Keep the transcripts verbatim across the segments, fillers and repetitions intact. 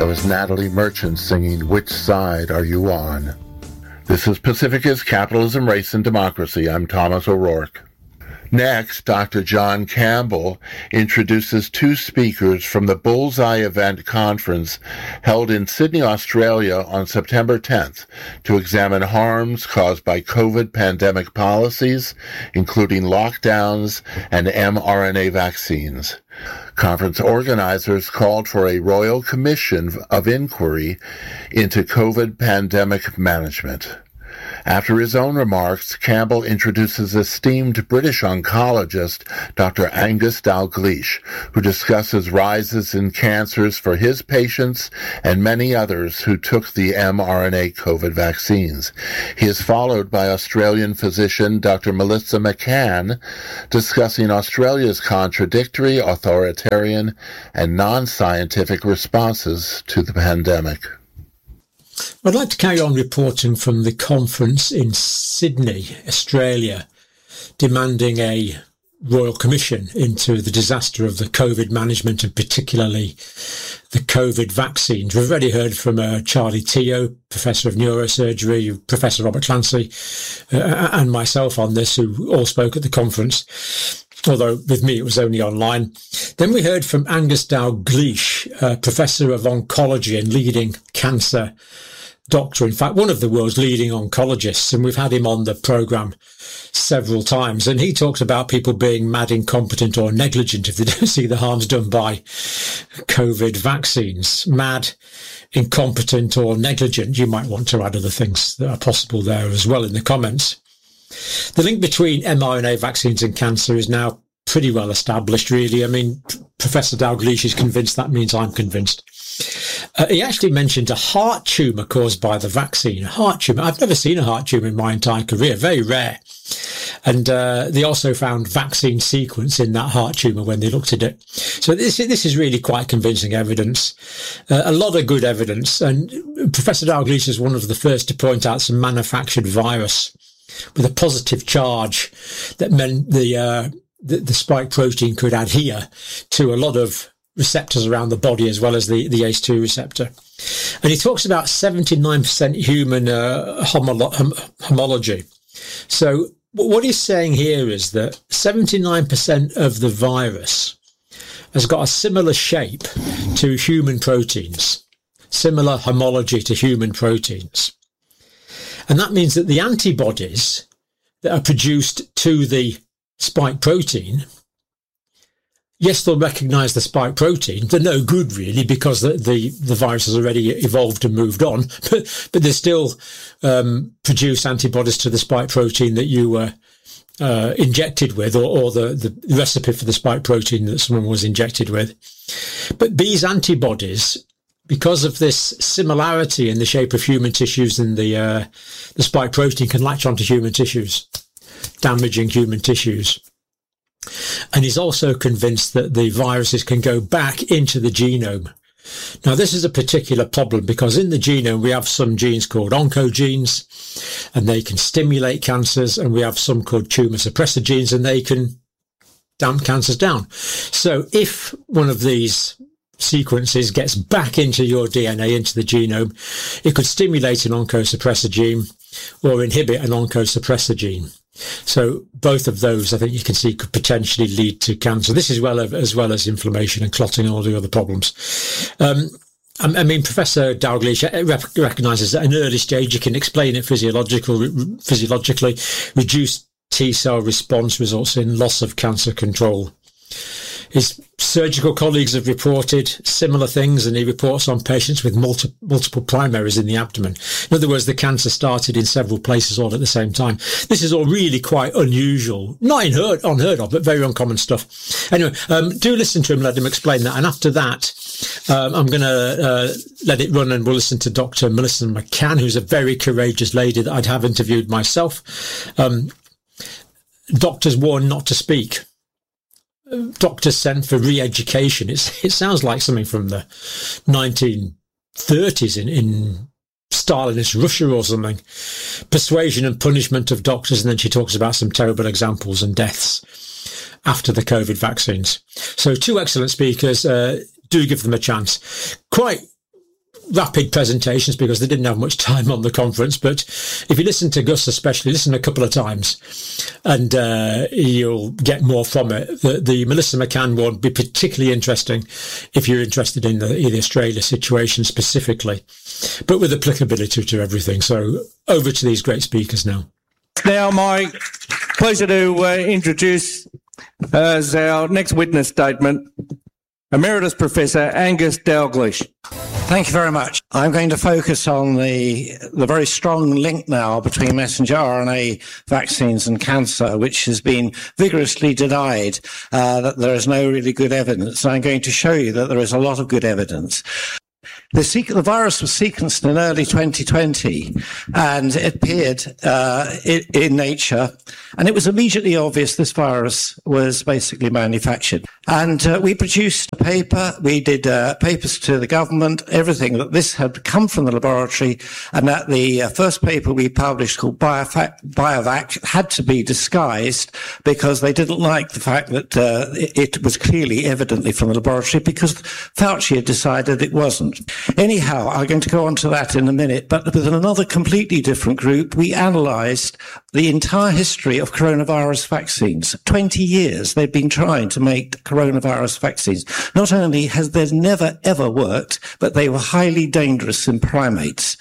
That was Natalie Merchant singing Which Side Are You On? This is Pacifica's Capitalism, Race, and Democracy. I'm Thomas O'Rourke. Next, Doctor John Campbell introduces two speakers from the Bullseye Event Conference held in Sydney, Australia on September tenth to examine harms caused by COVID pandemic policies, including lockdowns and mRNA vaccines. Conference organizers called for a royal commission of inquiry into COVID pandemic management. After his own remarks, Campbell introduces esteemed British oncologist Doctor Angus Dalgleish, who discusses rises in cancers for his patients and many others who took the mRNA COVID vaccines. He is followed by Australian physician Doctor Melissa McCann, discussing Australia's contradictory, authoritarian, and non-scientific responses to the pandemic. I'd like to carry on reporting from the conference in Sydney, Australia, demanding a royal commission into the disaster of the COVID management and particularly the COVID vaccines. We've already heard from uh, Charlie Teo, Professor of Neurosurgery, Professor Robert Clancy, uh, and myself on this, who all spoke at the conference, although with me it was only online. Then we heard from Angus Dalgleish, uh, Professor of Oncology and leading cancer doctor, in fact, one of the world's leading oncologists, and we've had him on the programme several times, and he talks about people being mad, incompetent or negligent if they don't see the harms done by COVID vaccines. Mad, incompetent or negligent. You might want to add other things that are possible there as well in the comments. The link between mRNA vaccines and cancer is now pretty well established, really. I mean, Professor Dalgleish is convinced. That means I'm convinced. Uh, he actually mentioned a heart tumour caused by the vaccine. A heart tumour. I've never seen a heart tumour in my entire career. Very rare. And uh, they also found vaccine sequence in that heart tumour when they looked at it. So this, this is really quite convincing evidence. Uh, a lot of good evidence. And Professor Dalgleish is one of the first to point out some manufactured virus with a positive charge that meant the, uh, the, the spike protein could adhere to a lot of receptors around the body as well as the, the A C E two receptor. And he talks about seventy-nine percent human uh, homolo- hom- homology. So what he's saying here is that seventy-nine percent of the virus has got a similar shape to human proteins, similar homology to human proteins. And that means that the antibodies that are produced to the spike protein, yes, they'll recognise the spike protein. They're no good, really, because the, the, the virus has already evolved and moved on. But, but they still um, produce antibodies to the spike protein that you were uh, injected with, or, or the, the recipe for the spike protein that someone was injected with. But these antibodies, because of this similarity in the shape of human tissues and the uh, the spike protein, can latch onto human tissues, damaging human tissues. And he's also convinced that the viruses can go back into the genome. Now, this is a particular problem because in the genome, we have some genes called oncogenes, and they can stimulate cancers, and we have some called tumor suppressor genes, and they can damp cancers down. So if one of these sequences gets back into your D N A, into the genome, it could stimulate an oncosuppressor gene or inhibit an oncosuppressor gene. So both of those, I think you can see, could potentially lead to cancer. This is well as well as inflammation and clotting and all the other problems. Um, I mean, Professor Dalgleish recognises at an early stage you can explain it physiological, physiologically. Reduced T-cell response results in loss of cancer control. His surgical colleagues have reported similar things, and he reports on patients with multi- multiple primaries in the abdomen. In other words, the cancer started in several places all at the same time. This is all really quite unusual, not unheard, unheard of, but very uncommon stuff. Anyway, um, do listen to him, let him explain that. And after that, um, I'm going to uh, let it run, and we'll listen to Doctor Melissa McCann, who's a very courageous lady that I'd have interviewed myself. Um, doctors warn not to speak. Doctors sent for re-education. It's, it sounds like something from the nineteen thirties in, in Stalinist Russia or something. Persuasion and punishment of doctors, and then she talks about some terrible examples and deaths after the COVID vaccines. So two excellent speakers. Uh, do give them a chance. Quite rapid presentations because they didn't have much time on the conference. But if you listen to Gus especially, listen a couple of times and uh, you'll get more from it. The, the Melissa McCann one would be particularly interesting if you're interested in the, in the Australia situation specifically, but with applicability to everything. So over to these great speakers now. Now, my pleasure to uh, introduce uh, as our next witness statement, Emeritus Professor Angus Dalgleish. Thank you very much. I'm going to focus on the the very strong link now between messenger R N A vaccines and cancer, which has been vigorously denied, uh, that there is no really good evidence. And I'm going to show you that there is a lot of good evidence. The, sequ- the virus was sequenced in early twenty twenty, and it appeared uh, in, in Nature, and it was immediately obvious this virus was basically manufactured. And uh, we produced a paper, we did uh, papers to the government, everything, that this had come from the laboratory, and that the uh, first paper we published called Biovac, Biovac had to be disguised because they didn't like the fact that uh, it, it was clearly evidently from the laboratory, because Fauci had decided it wasn't. Anyhow, I'm going to go on to that in a minute, but with another completely different group, we analysed the entire history of coronavirus vaccines. twenty years they've been trying to make coronavirus vaccines. Not only has they never ever worked, but they were highly dangerous in primates.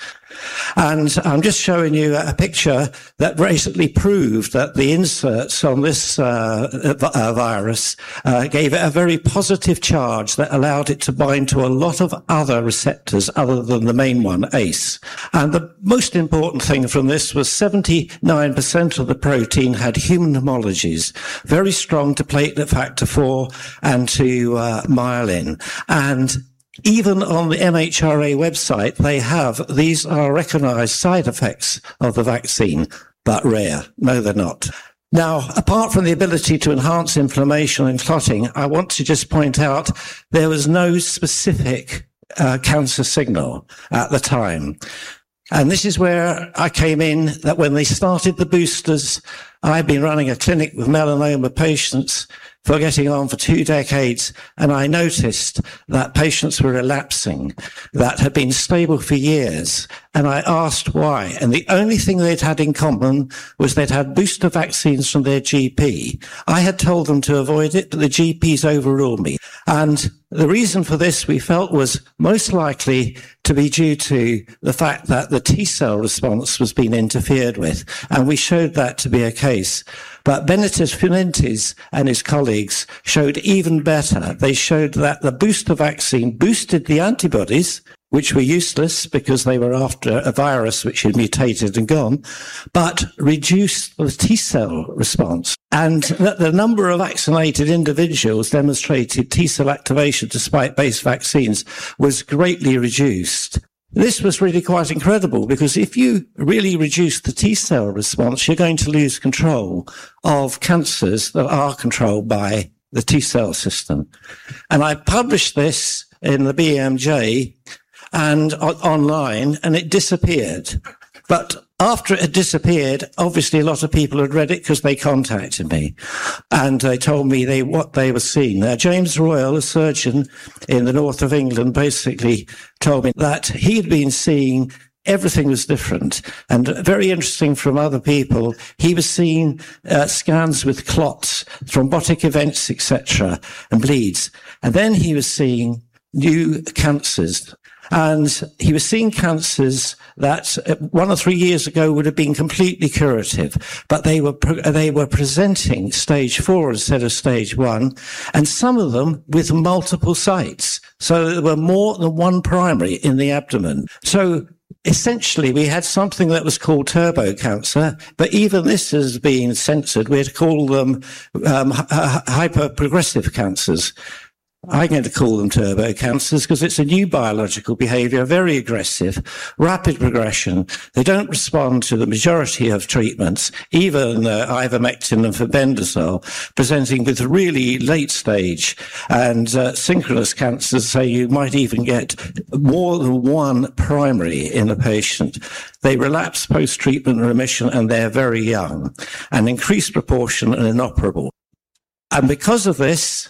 And I'm just showing you a picture that basically proved that the inserts on this uh, uh, virus uh, gave it a very positive charge that allowed it to bind to a lot of other receptors other than the main one, A C E. And the most important thing from this was seventy-nine percent of the protein had human homologies, very strong to platelet factor four and to uh, myelin. And even on the M H R A website, they have, these are recognised side effects of the vaccine, but rare. No, they're not. Now, apart from the ability to enhance inflammation and clotting, I want to just point out there was no specific uh, cancer signal at the time. And this is where I came in, that when they started the boosters, I've been running a clinic with melanoma patients for getting on for two decades, and I noticed that patients were relapsing that had been stable for years, and I asked why. And the only thing they'd had in common was they'd had booster vaccines from their G P. I had told them to avoid it, but the G Ps overruled me. And the reason for this, we felt, was most likely to be due to the fact that the T-cell response was being interfered with, and we showed that to be a case. But Benedict Fuentes and his colleagues showed even better. They showed that the booster vaccine boosted the antibodies, which were useless because they were after a virus which had mutated and gone, but reduced the T-cell response. And that the number of vaccinated individuals demonstrated T-cell activation despite base vaccines was greatly reduced. This was really quite incredible, because if you really reduce the T-cell response, you're going to lose control of cancers that are controlled by the T-cell system. And I published this in the B M J and uh, online, and it disappeared. But after it had disappeared, obviously a lot of people had read it because they contacted me and they told me they what they were seeing. Now, James Royal, a surgeon in the north of England, basically told me that he had been seeing everything was different. And very interesting from other people, he was seeing uh, scans with clots, thrombotic events, et cetera, and bleeds. And then he was seeing new cancers. And he was seeing cancers that one or three years ago would have been completely curative, but they were they were presenting stage four instead of stage one, and some of them with multiple sites. So there were more than one primary in the abdomen. So essentially, we had something that was called turbo cancer, but even this has been censored. We're to call them um, hyper-progressive cancers. I'm going to call them turbo cancers because it's a new biological behavior, very aggressive, rapid progression. They don't respond to the majority of treatments, even uh, ivermectin and febendazole, presenting with really late stage and uh, synchronous cancers. So you might even get more than one primary in a patient. They relapse post-treatment remission, and they're very young, an increased proportion and inoperable. And because of this,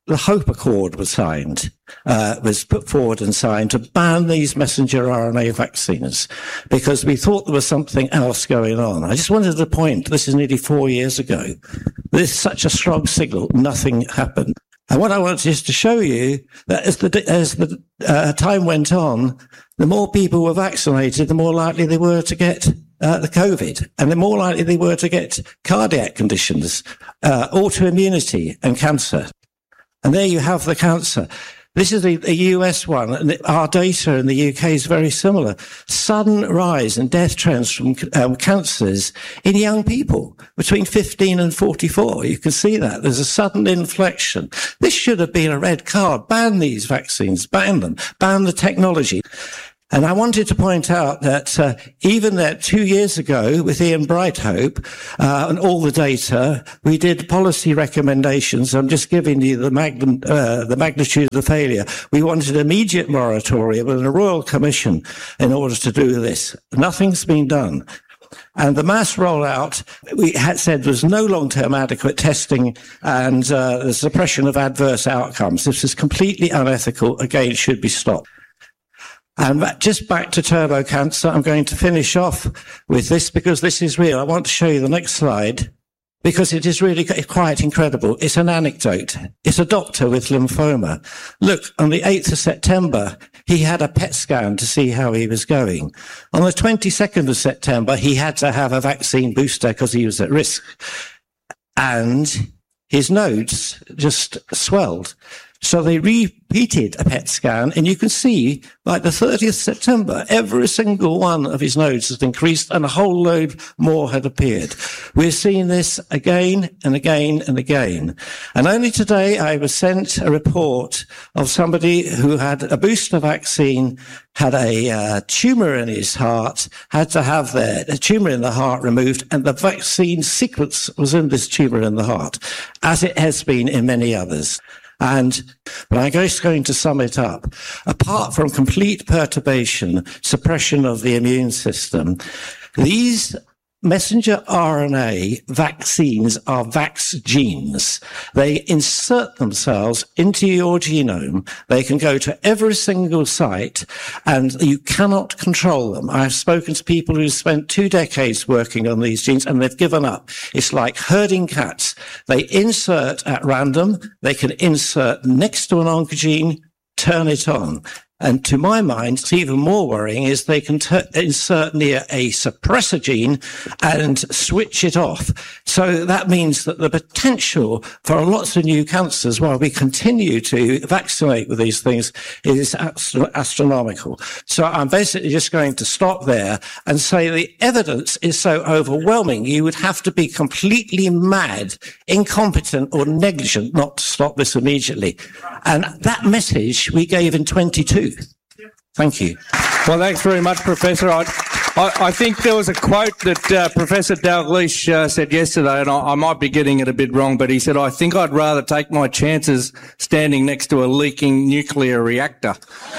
the Hope Accord was signed, uh, was put forward and signed to ban these messenger R N A vaccines because we thought there was something else going on. I just wanted to point, this is nearly four years ago. This is such a strong signal, nothing happened. And what I wanted is to show you that as the, as the uh, time went on, the more people were vaccinated, the more likely they were to get uh, the COVID, and the more likely they were to get cardiac conditions, uh, autoimmunity and cancer. And there you have the cancer. This is a, a U S one, and our data in the U K is very similar. Sudden rise in death trends from um, cancers in young people between fifteen and forty-four. You can see that. There's a sudden inflection. This should have been a red card. Ban these vaccines. Ban them. Ban the technology. And I wanted to point out that uh, even that two years ago with Ian Brighthope uh, and all the data, we did policy recommendations. I'm just giving you the, magnum, uh, the magnitude of the failure. We wanted immediate moratorium and a royal commission in order to do this. Nothing's been done. And the mass rollout, we had said there was no long-term adequate testing and uh, the suppression of adverse outcomes. This is completely unethical. Again, it should be stopped. And just back to turbo cancer, I'm going to finish off with this because this is real. I want to show you the next slide because it is really quite incredible. It's an anecdote. It's a doctor with lymphoma. Look, on the eighth of September, he had a P E T scan to see how he was going. On the twenty-second of September, he had to have a vaccine booster because he was at risk. And his nodes just swelled. So they repeated a P E T scan, and you can see by the thirtieth of September, every single one of his nodes has increased and a whole load more had appeared. We're seeing this again and again and again. And only today I was sent a report of somebody who had a booster vaccine, had a uh, tumour in his heart, had to have their a tumour in the heart removed, and the vaccine sequence was in this tumour in the heart, as it has been in many others. And, but I'm just going to sum it up. Apart from complete perturbation, suppression of the immune system, these messenger R N A vaccines are vax genes. They insert themselves into your genome. They can go to every single site and you cannot control them. I've spoken to people who spent two decades working on these genes and they've given up. It's like herding cats. They insert at random. They can insert next to an oncogene, turn it on. And to my mind, it's even more worrying is they can t- insert near a suppressor gene and switch it off. So that means that the potential for lots of new cancers while we continue to vaccinate with these things is ast- astronomical. So I'm basically just going to stop there and say the evidence is so overwhelming, you would have to be completely mad, incompetent or negligent not to stop this immediately. And that message we gave in twenty-two. Thank you. Well, thanks very much, Professor. I, I, I think there was a quote that uh, Professor Dalgleish uh, said yesterday, and I, I might be getting it a bit wrong, but he said, I think I'd rather take my chances standing next to a leaking nuclear reactor.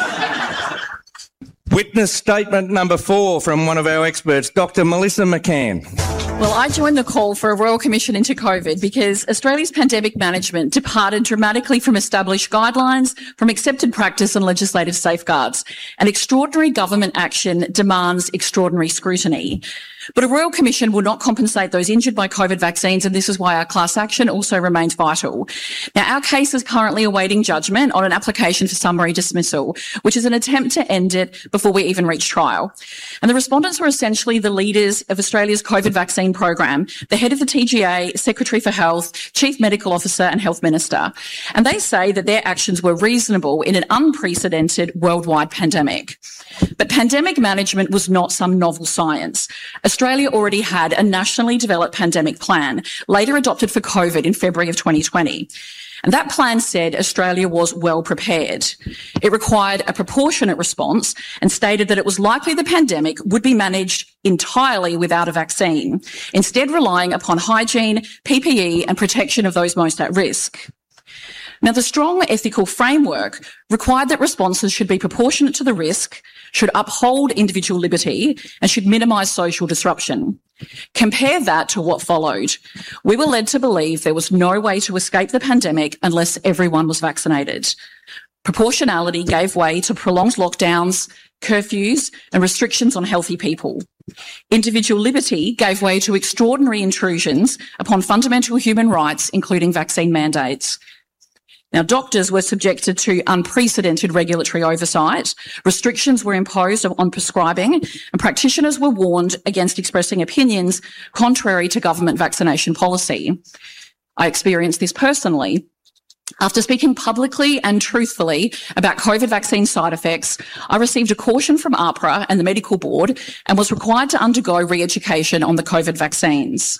Witness statement number four from one of our experts, Doctor Melissa McCann. Well, I joined the call for a Royal Commission into COVID because Australia's pandemic management departed dramatically from established guidelines, from accepted practice and legislative safeguards. And extraordinary government action demands extraordinary scrutiny. But a Royal Commission will not compensate those injured by COVID vaccines, and this is why our class action also remains vital. Now, our case is currently awaiting judgment on an application for summary dismissal, which is an attempt to end it before we even reach trial. And the respondents were essentially the leaders of Australia's COVID vaccine program, the head of the T G A, Secretary for Health, Chief Medical Officer and Health Minister. And they say that their actions were reasonable in an unprecedented worldwide pandemic. But pandemic management was not some novel science. Australia already had a nationally developed pandemic plan, later adopted for COVID in February of twenty twenty. And that plan said Australia was well prepared. It required a proportionate response and stated that it was likely the pandemic would be managed entirely without a vaccine, instead relying upon hygiene, P P E and protection of those most at risk. Now, the strong ethical framework required that responses should be proportionate to the risk, should uphold individual liberty, and should minimise social disruption. Compare that to what followed. We were led to believe there was no way to escape the pandemic unless everyone was vaccinated. Proportionality gave way to prolonged lockdowns, curfews, and restrictions on healthy people. Individual liberty gave way to extraordinary intrusions upon fundamental human rights, including vaccine mandates. Now, doctors were subjected to unprecedented regulatory oversight. Restrictions were imposed on prescribing, and practitioners were warned against expressing opinions contrary to government vaccination policy. I experienced this personally. After speaking publicly and truthfully about COVID vaccine side effects, I received a caution from AHPRA and the medical board and was required to undergo re-education on the COVID vaccines.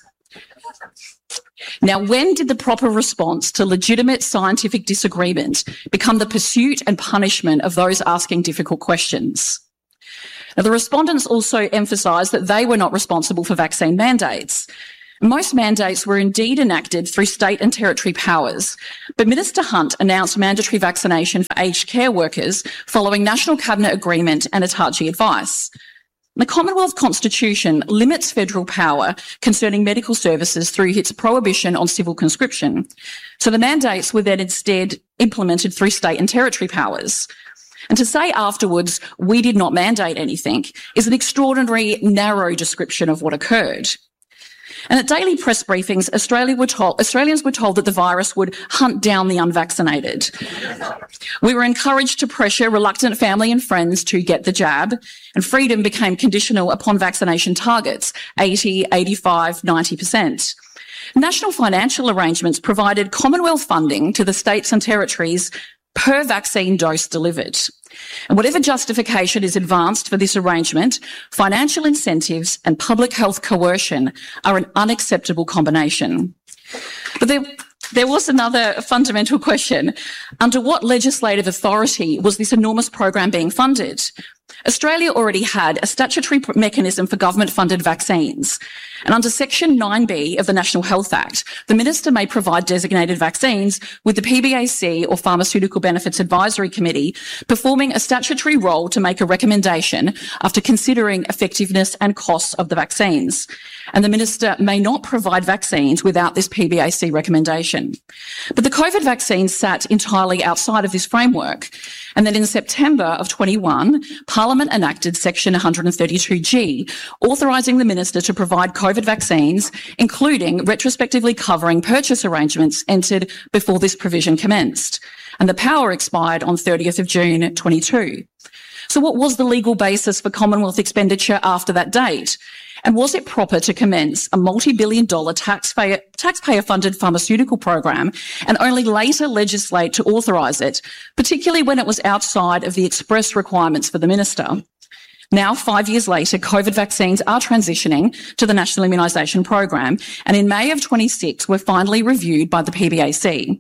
Now, when did the proper response to legitimate scientific disagreement become the pursuit and punishment of those asking difficult questions? Now, the respondents also emphasised that they were not responsible for vaccine mandates. Most mandates were indeed enacted through state and territory powers, but Minister Hunt announced mandatory vaccination for aged care workers following National Cabinet agreement and ATAGI advice. The Commonwealth Constitution limits federal power concerning medical services through its prohibition on civil conscription. So the mandates were then instead implemented through state and territory powers. And to say afterwards, we did not mandate anything, is an extraordinary, narrow description of what occurred. And at daily press briefings, Australia were told, Australians were told that the virus would hunt down the unvaccinated. We were encouraged to pressure reluctant family and friends to get the jab, and freedom became conditional upon vaccination targets, eighty, eighty-five, ninety percent. National financial arrangements provided Commonwealth funding to the states and territories per vaccine dose delivered. And whatever justification is advanced for this arrangement, financial incentives and public health coercion are an unacceptable combination. But there, there was another fundamental question. Under what legislative authority was this enormous program being funded? Australia already had a statutory mechanism for government-funded vaccines. And under Section nine B of the National Health Act, the Minister may provide designated vaccines with the P B A C or Pharmaceutical Benefits Advisory Committee performing a statutory role to make a recommendation after considering effectiveness and costs of the vaccines. And the Minister may not provide vaccines without this P B A C recommendation. But the COVID vaccines sat entirely outside of this framework. And then in September of twenty-one, Parliament enacted Section one hundred thirty-two G, authorising the Minister to provide COVID vaccines, including retrospectively covering purchase arrangements entered before this provision commenced. And the power expired on thirtieth of June twenty-two. So what was the legal basis for Commonwealth expenditure after that date? And was it proper to commence a multi-billion dollar taxpayer, taxpayer-funded pharmaceutical program and only later legislate to authorise it, particularly when it was outside of the express requirements for the Minister? Now, five years later, COVID vaccines are transitioning to the National Immunisation Program, and in May of twenty-six were finally reviewed by the P B A C.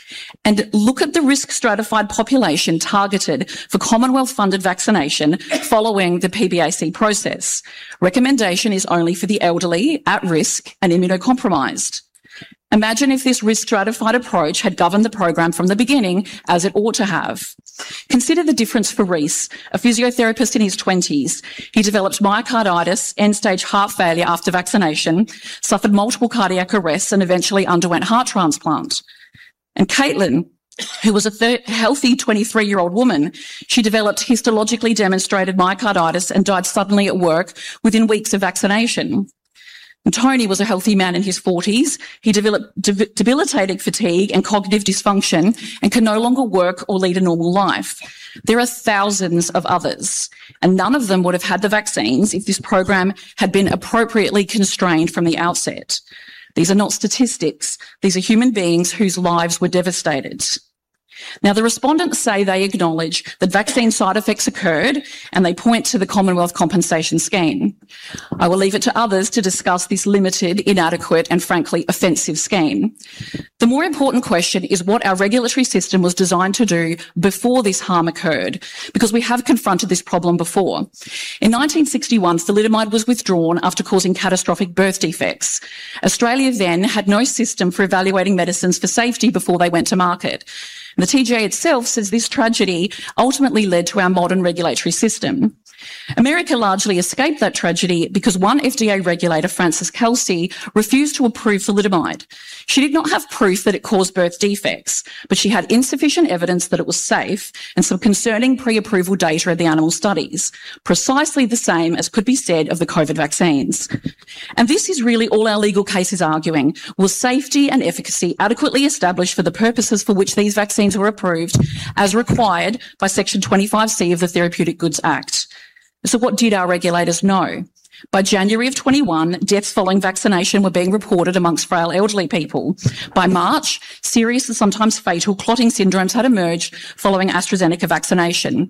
And look at the risk stratified population targeted for Commonwealth-funded vaccination following the P B A C process. Recommendation is only for the elderly, at risk and immunocompromised. Imagine if this risk stratified approach had governed the program from the beginning, as it ought to have. Consider the difference for Reese, a physiotherapist in his twenties. He developed myocarditis, end-stage heart failure after vaccination, suffered multiple cardiac arrests and eventually underwent heart transplant. And Caitlin, who was a thir- healthy twenty-three-year-old woman, she developed histologically demonstrated myocarditis and died suddenly at work within weeks of vaccination. And Tony was a healthy man in his forties. He developed de- debilitating fatigue and cognitive dysfunction and can no longer work or lead a normal life. There are thousands of others, and none of them would have had the vaccines if this program had been appropriately constrained from the outset. These are not statistics. These are human beings whose lives were devastated. Now, the respondents say they acknowledge that vaccine side effects occurred and they point to the Commonwealth Compensation Scheme. I will leave it to others to discuss this limited, inadequate and frankly offensive scheme. The more important question is what our regulatory system was designed to do before this harm occurred, because we have confronted this problem before. In nineteen sixty-one, thalidomide was withdrawn after causing catastrophic birth defects. Australia then had no system for evaluating medicines for safety before they went to market. The T G A itself says this tragedy ultimately led to our modern regulatory system. America largely escaped that tragedy because one F D A regulator, Frances Kelsey, refused to approve thalidomide. She did not have proof that it caused birth defects, but she had insufficient evidence that it was safe and some concerning pre-approval data of the animal studies, precisely the same as could be said of the COVID vaccines. And this is really all our legal case is arguing. Was safety and efficacy adequately established for the purposes for which these vaccines were approved as required by Section twenty-five C of the Therapeutic Goods Act? So what did our regulators know? By January of twenty-one, deaths following vaccination were being reported amongst frail elderly people. By March, serious and sometimes fatal clotting syndromes had emerged following AstraZeneca vaccination.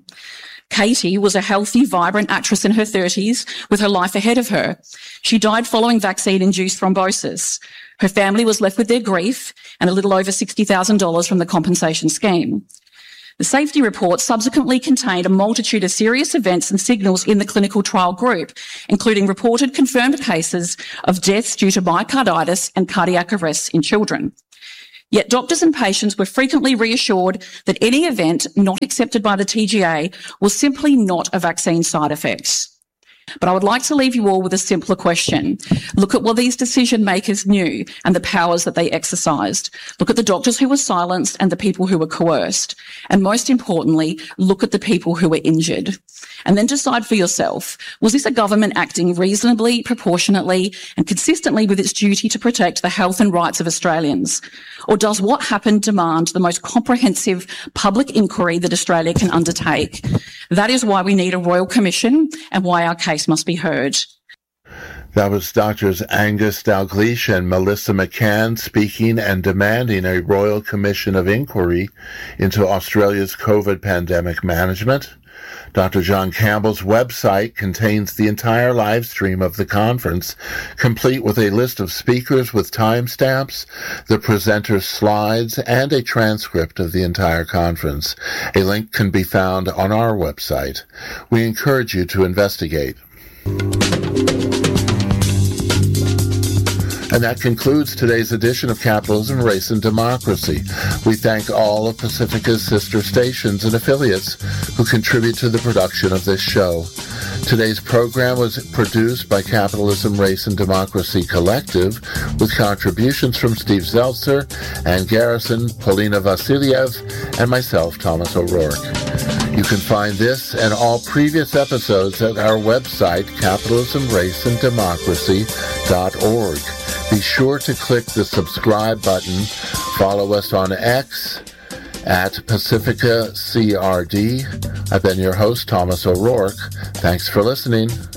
Katie was a healthy, vibrant actress in her thirties with her life ahead of her. She died following vaccine-induced thrombosis. Her family was left with their grief and a little over sixty thousand dollars from the compensation scheme. The safety report subsequently contained a multitude of serious events and signals in the clinical trial group, including reported confirmed cases of deaths due to myocarditis and cardiac arrests in children. Yet doctors and patients were frequently reassured that any event not accepted by the T G A was simply not a vaccine side effect. But I would like to leave you all with a simpler question. Look at what these decision makers knew and the powers that they exercised. Look at the doctors who were silenced and the people who were coerced. And most importantly, look at the people who were injured. And then decide for yourself, was this a government acting reasonably, proportionately and consistently with its duty to protect the health and rights of Australians? Or does what happened demand the most comprehensive public inquiry that Australia can undertake? That is why we need a Royal Commission and why our case must be heard. That was Doctors Angus Dalgleish and Melissa McCann speaking and demanding a Royal Commission of Inquiry into Australia's COVID pandemic management. Doctor John Campbell's website contains the entire live stream of the conference, complete with a list of speakers with timestamps, the presenter's slides, and a transcript of the entire conference. A link can be found on our website. We encourage you to investigate. And that concludes today's edition of Capitalism, Race, and Democracy. We thank all of Pacifica's sister stations and affiliates who contribute to the production of this show. Today's program was produced by Capitalism, Race, and Democracy Collective with contributions from Steve Zeltzer and Garrison, Polina Vasiliev, and myself, Thomas O'Rourke. You can find this and all previous episodes at our website, capitalism race and democracy dot org. Be sure to click the subscribe button. Follow us on X at Pacifica C R D. I've been your host, Thomas O'Rourke. Thanks for listening.